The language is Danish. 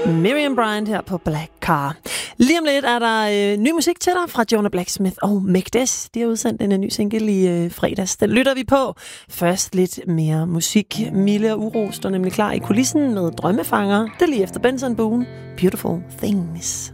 Miriam Bryant her på Black Car. Lige om lidt er der ny musik til dig fra Jonah Blacksmith og Meg Des. De har udsendt en ny single i fredags. Den lytter vi på. Først lidt mere musik. Mille og Uro står nemlig klar i kulissen med Drømmefanger. Det er lige efter Benson Boone. Beautiful Things.